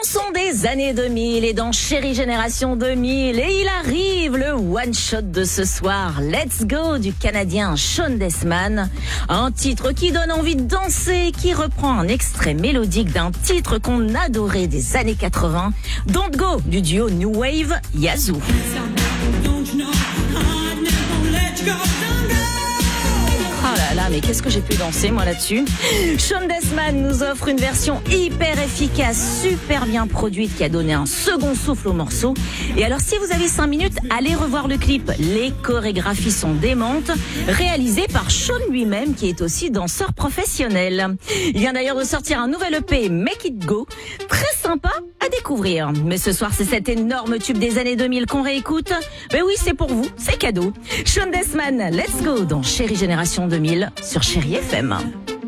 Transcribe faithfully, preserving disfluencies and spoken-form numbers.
Chanson des années deux mille et dans Chérie Génération deux mille. Et il arrive le one-shot de ce soir. Let's Go du Canadien Shawn Desman. Un titre qui donne envie de danser, qui reprend un extrait mélodique d'un titre qu'on adorait des années quatre-vingts. Don't Go du duo New Wave Yazoo. Ah là là, mais qu'est-ce que j'ai pu danser moi là-dessus. Shawn Desman nous offre une version hyper efficace, super bien produite, qui a donné un second souffle au morceau. Et alors si vous avez cinq minutes, allez revoir le clip. Les chorégraphies sont démentes, réalisées par Shawn lui-même, qui est aussi danseur professionnel. Il vient d'ailleurs de sortir un nouvel E P, Make It Go, très sympa à découvrir. Mais ce soir, c'est cet énorme tube des années deux mille qu'on réécoute. Mais oui, c'est pour vous, c'est cadeau. Shawn Desman, Let's Go dans Chérie Génération deux mille sur Chérie F M.